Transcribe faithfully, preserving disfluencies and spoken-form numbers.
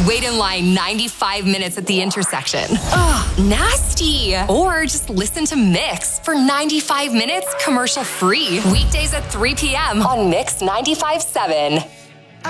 and wait in line ninety-five minutes at the intersection. Ugh, nasty. Or just listen to Mix for ninety-five minutes commercial free. Weekdays at three p.m. on Mix ninety-five point seven.